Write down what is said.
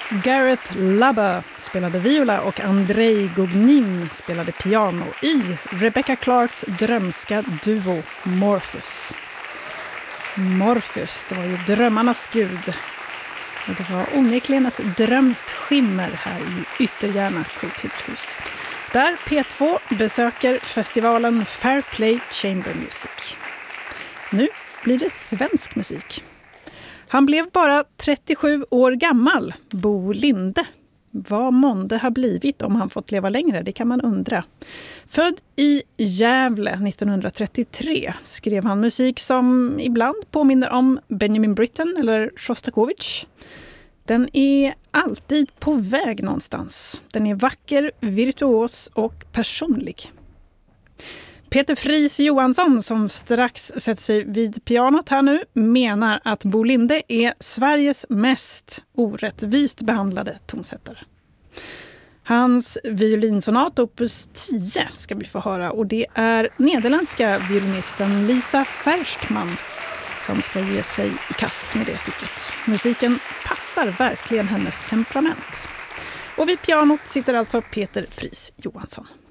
Gareth Lubber spelade viola och Andrei Gugnin spelade piano i Rebecca Clarks drömska duo Morpheus. Morpheus, det var ju drömmarnas gud. Och det var onekligen ett drömskt skimmer här i Ytterjärna kulturhus. Där P2 besöker festivalen Fair Play Chamber Music. Nu blir det svensk musik. Han blev bara 37 år gammal, Bo Linde. Vad månde har blivit om han fått leva längre, det kan man undra. Född i Gävle 1933 skrev han musik som ibland påminner om Benjamin Britten eller Shostakovich. Den är alltid på väg någonstans. Den är vacker, virtuos och personlig. Peter Fries Johansson, som strax sätter sig vid pianot här nu, menar att Bo Linde är Sveriges mest orättvist behandlade tonsättare. Hans violinsonat opus 10 ska vi få höra, och det är nederländska violinisten Lisa Verstman som ska ge sig i kast med det stycket. Musiken passar verkligen hennes temperament. Och vid pianot sitter alltså Peter Fries Johansson.